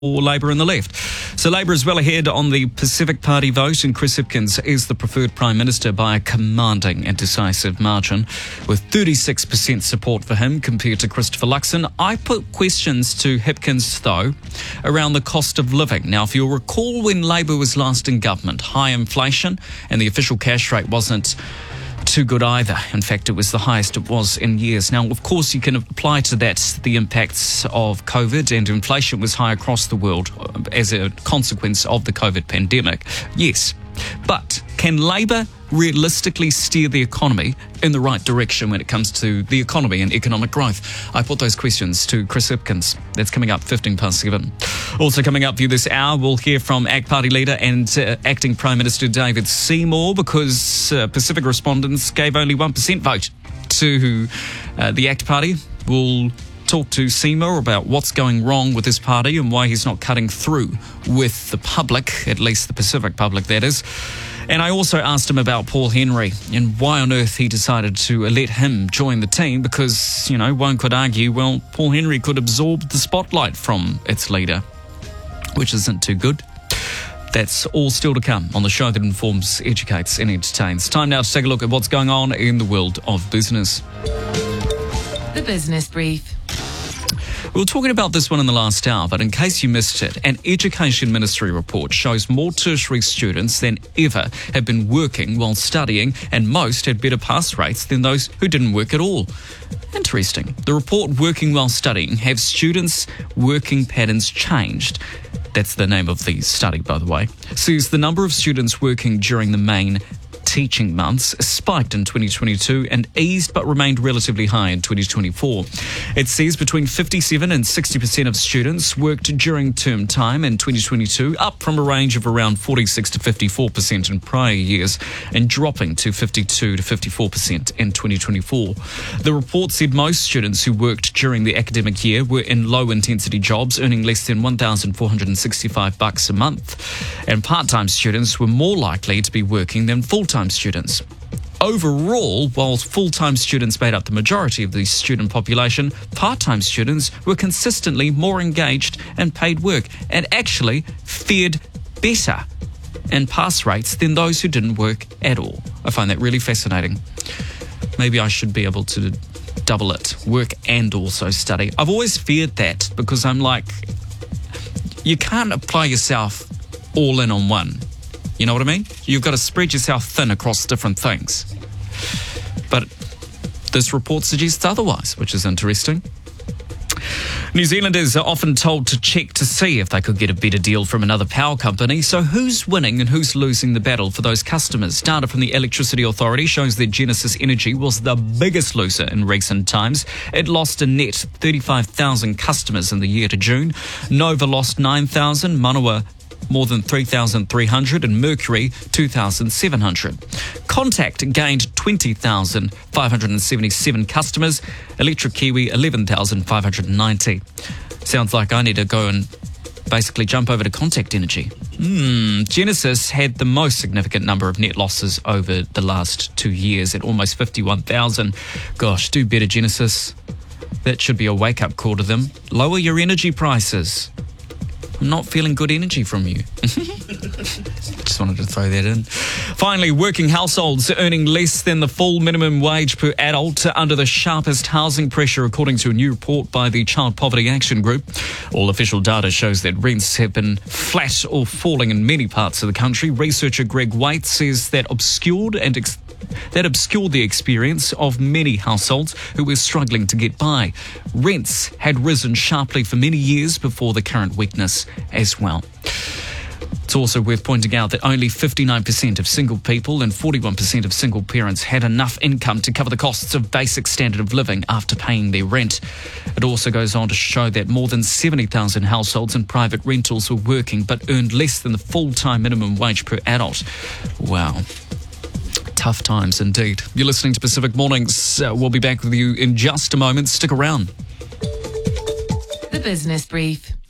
Labor and the left. So Labor is well ahead on the Pacific Party vote, and Chris Hipkins is the preferred Prime Minister by a commanding and decisive margin, with 36% support for him compared to Christopher Luxon. I put questions to Hipkins, though, around the cost of living. Now, if you'll recall when Labor was last in government, high inflation and the official cash rate wasn't too good either. In fact, it was the highest it was in years. Now, of course, you can apply to that the impacts of COVID, and inflation was high across the world as a consequence of the COVID pandemic. Yes, but can Labor realistically steer the economy in the right direction when it comes to the economy and economic growth? I put those questions to Chris Hipkins. That's coming up 7:15. Also coming up for you this hour, we'll hear from ACT Party leader and acting Prime Minister David Seymour, because Pacific respondents gave only 1% vote to the ACT Party. We'll talk to Seymour about what's going wrong with his party and why he's not cutting through with the public, at least the Pacific public, that is. And I also asked him about Paul Henry and why on earth he decided to let him join the team, because, you know, one could argue, well, Paul Henry could absorb the spotlight from its leader, which isn't too good. That's all still to come on the show that informs, educates and entertains. Time now to take a look at what's going on in the world of business. The Business Brief. We were talking about this one in the last hour, but in case you missed it, an Education Ministry report shows more tertiary students than ever have been working while studying, and most had better pass rates than those who didn't work at all. Interesting. The report, Working While Studying, Have Students' Working Patterns Changed? That's the name of the study, by the way. Says the number of students working during the main teaching months spiked in 2022 and eased but remained relatively high in 2024. It says between 57 and 60% of students worked during term time in 2022, up from a range of around 46 to 54% in prior years, and dropping to 52 to 54% in 2024. The report said most students who worked during the academic year were in low-intensity jobs, earning less than $1,465 a month, and part-time students were more likely to be working than full-time students. Overall, while full-time students made up the majority of the student population, part-time students were consistently more engaged in paid work and actually fared better in pass rates than those who didn't work at all. I find that really fascinating. Maybe I should be able to double it, work and also study. I've always feared that, because I'm like, you can't apply yourself all in on one. You know what I mean? You've got to spread yourself thin across different things. But this report suggests otherwise, which is interesting. New Zealanders are often told to check to see if they could get a better deal from another power company. So who's winning and who's losing the battle for those customers? Data from the Electricity Authority shows that Genesis Energy was the biggest loser in recent times. It lost a net 35,000 customers in the year to June. Nova lost 9,000, Manawa more than 3,300, and Mercury 2,700. Contact gained 20,577 customers. Electric Kiwi 11,590. Sounds like I need to go and basically jump over to Contact Energy. Genesis had the most significant number of net losses over the last 2 years at almost 51,000. Gosh, do better, Genesis. That should be a wake-up call to them. Lower your energy prices. I'm not feeling good energy from you. Just wanted to throw that in. Finally, working households earning less than the full minimum wage per adult are under the sharpest housing pressure, according to a new report by the Child Poverty Action Group. All official data shows that rents have been flat or falling in many parts of the country. Researcher Greg Waite says that obscured the experience of many households who were struggling to get by. Rents had risen sharply for many years before the current weakness as well. It's also worth pointing out that only 59% of single people and 41% of single parents had enough income to cover the costs of basic standard of living after paying their rent. It also goes on to show that more than 70,000 households in private rentals were working but earned less than the full-time minimum wage per adult. Wow. Tough times indeed. You're listening to Pacific Mornings. We'll be back with you in just a moment. Stick around. The Business Brief.